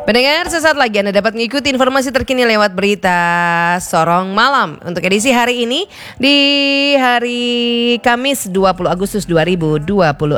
Pendengar, sesaat lagi Anda dapat mengikuti informasi terkini lewat berita Sorong Malam. Untuk edisi hari ini di hari Kamis 20 Agustus 2026.